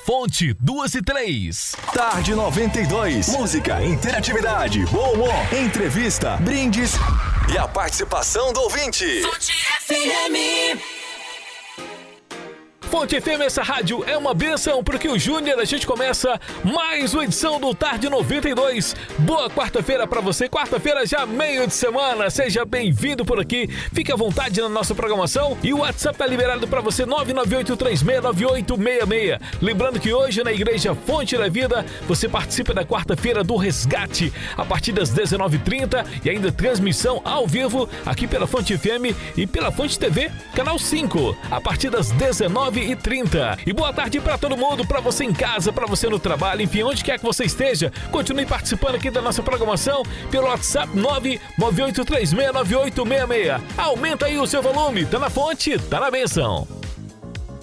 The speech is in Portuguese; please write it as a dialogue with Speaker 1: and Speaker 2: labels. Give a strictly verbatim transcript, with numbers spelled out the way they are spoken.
Speaker 1: Fonte duas e três.
Speaker 2: Tarde noventa e dois. Música, interatividade, bom humor, entrevista, brindes e a participação do ouvinte.
Speaker 3: Fonte F M.
Speaker 1: Fonte F M, essa rádio é uma bênção, porque o Júnior, a gente começa mais uma edição do Tarde noventa e dois. Boa quarta-feira pra você, quarta-feira já meio de semana, seja bem-vindo por aqui, fique à vontade na nossa programação e o WhatsApp tá liberado pra você, nove nove oito três seis nove oito seis seis. Lembrando que hoje na Igreja Fonte da Vida, você participa da quarta-feira do Resgate, a partir das dezenove e trinta e ainda transmissão ao vivo aqui pela Fonte F M e pela Fonte T V, canal cinco, a partir das dezenove e trinta. E boa tarde pra todo mundo, pra você em casa, pra você no trabalho, enfim, onde quer que você esteja, continue participando aqui da nossa programação pelo WhatsApp nove nove oito três seis nove oito seis seis. Aumenta aí o seu volume, tá na fonte, tá na bênção.